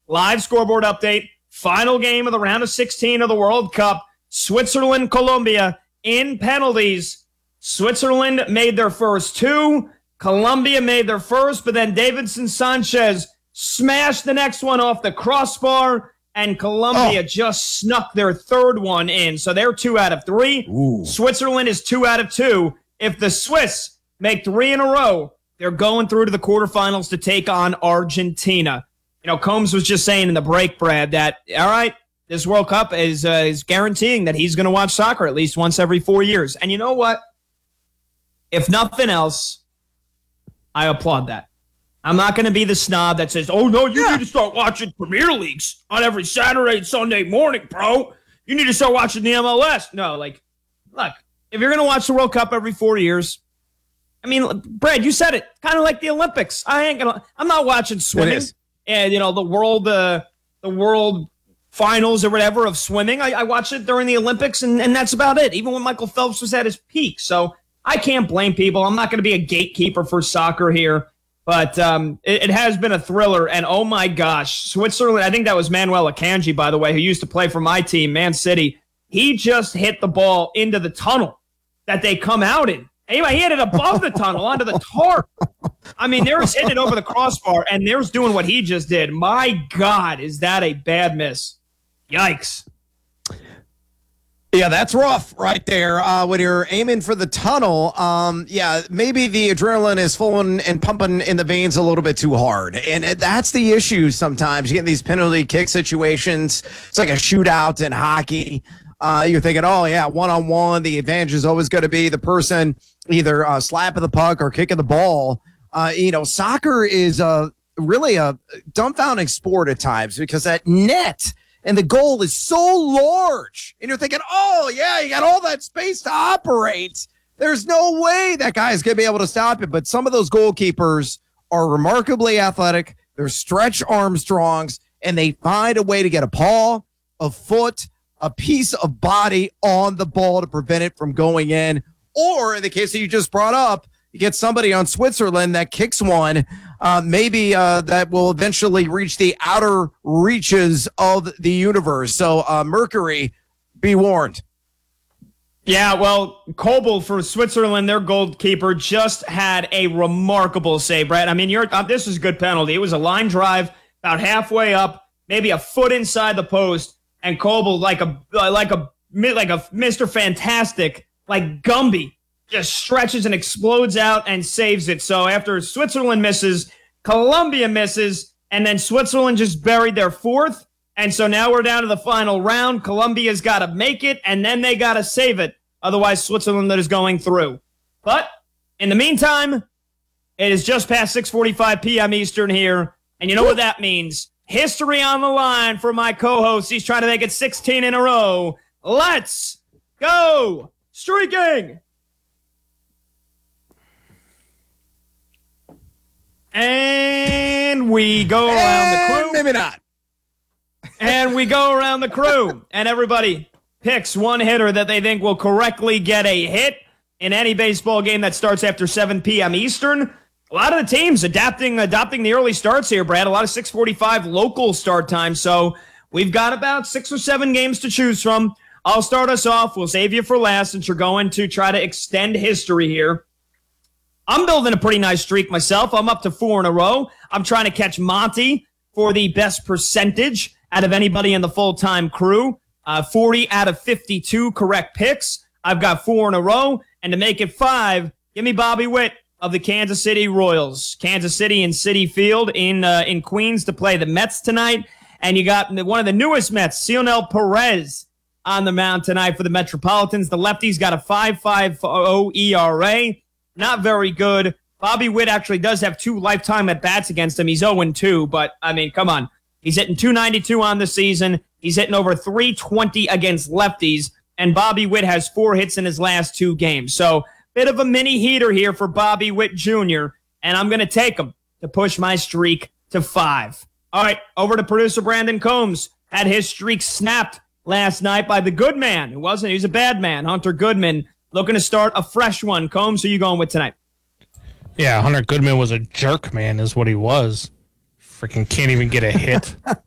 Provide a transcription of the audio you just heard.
live scoreboard update. Final game of the round of 16 of the World Cup. Switzerland, Colombia in penalties. Switzerland made their first two. Colombia made their first, but then Davinson Sanchez smashed the next one off the crossbar, and Colombia just snuck their third one in. So they're 2 out of 3. Ooh. Switzerland is 2 out of 2. If the Swiss make 3 in a row, they're going through to the quarterfinals to take on Argentina. You know, Combs was just saying in the break, Brad, that, all right, this World Cup is guaranteeing that he's going to watch soccer at least once every 4 years. And you know what? If nothing else, I applaud that. I'm not going to be the snob that says, oh, no, you need to start watching Premier Leagues on every Saturday and Sunday morning, bro. You need to start watching the MLS. No, like, look, if you're going to watch the World Cup every 4 years, I mean, Brad, you said it, kind of like the Olympics. I'm not watching swimming and, you know, the world finals or whatever of swimming. I watch it during the Olympics, and that's about it, even when Michael Phelps was at his peak. So I can't blame people. I'm not going to be a gatekeeper for soccer here. But it has been a thriller, and oh my gosh, Switzerland, I think that was Manuel Akanji, by the way, who used to play for my team, Man City. He just hit the ball into the tunnel that they come out in. Anyway, he hit it above the tunnel, onto the tarp. I mean, there's hitting it over the crossbar, and there's doing what he just did. My God, is that a bad miss? Yikes. Yeah, that's rough right there. When you're aiming for the tunnel, maybe the adrenaline is flowing and pumping in the veins a little bit too hard. And that's the issue sometimes. You get these penalty kick situations. It's like a shootout in hockey. You're thinking, oh, yeah, one-on-one, the advantage is always going to be the person either slapping the puck or kicking the ball. Soccer is really a dumbfounding sport at times because that net and the goal is so large. And you're thinking, oh, yeah, you got all that space to operate. There's no way that guy's going to be able to stop it. But some of those goalkeepers are remarkably athletic. They're Stretch Armstrongs, and they find a way to get a paw, a foot, a piece of body on the ball to prevent it from going in. Or in the case that you just brought up, you get somebody on Switzerland that kicks one, that will eventually reach the outer reaches of the universe. So, Mercury, be warned. Yeah, well, Kobel for Switzerland, their goalkeeper, just had a remarkable save, Brad. I mean, this is a good penalty. It was a line drive about halfway up, maybe a foot inside the post, and Kobel, like a Mr. Fantastic, like Gumby, just stretches and explodes out and saves it. So after Switzerland misses, Colombia misses, and then Switzerland just buried their fourth. And so now we're down to the final round. Colombia's got to make it, and then they got to save it. Otherwise, Switzerland is going through. But in the meantime, it is just past 6:45 p.m. Eastern here. And you know what that means? History on the line for my co-host. He's trying to make it 16 in a row. Let's go streaking! And we go around the crew. Maybe not. And we go around the crew. And everybody picks one hitter that they think will correctly get a hit in any baseball game that starts after 7 p.m. Eastern. A lot of the teams adopting the early starts here, Brad. A lot of 6:45 local start time. So we've got about 6 or 7 games to choose from. I'll start us off. We'll save you for last since you're going to try to extend history here. I'm building a pretty nice streak myself. I'm up to 4 in a row. I'm trying to catch Monty for the best percentage out of anybody in the full-time crew. 40 out of 52 correct picks. I've got 4 in a row. And to make it 5, give me Bobby Witt of the Kansas City Royals. Kansas City in Citi Field in Queens to play the Mets tonight. And you got one of the newest Mets, Cionel Perez, on the mound tonight for the Metropolitans. The lefty's got a 5.50 ERA. Not very good. Bobby Witt actually does have 2 lifetime at-bats against him. He's 0-2, but, I mean, come on. He's hitting .292 on the season. He's hitting over .320 against lefties, and Bobby Witt has 4 hits in his last 2 games. So, bit of a mini heater here for Bobby Witt Jr., and I'm going to take him to push my streak to 5. All right, over to producer Brandon Combs. Had his streak snapped last night by the good man. He was a bad man, Hunter Goodman. Looking to start a fresh one. Combs, who are you going with tonight? Yeah, Hunter Goodman was a jerk, man, is what he was. Freaking can't even get a hit.